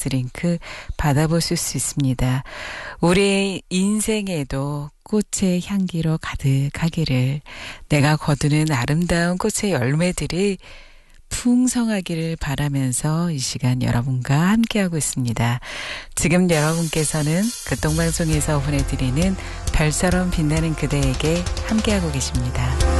드링크 받아보실 수 있습니다. 우리의 인생에도 꽃의 향기로 가득하기를, 내가 거두는 아름다운 꽃의 열매들이 풍성하기를 바라면서 이 시간 여러분과 함께하고 있습니다. 지금 여러분께서는 극동방송에서 보내드리는 별처럼 빛나는 그대에게 함께하고 계십니다.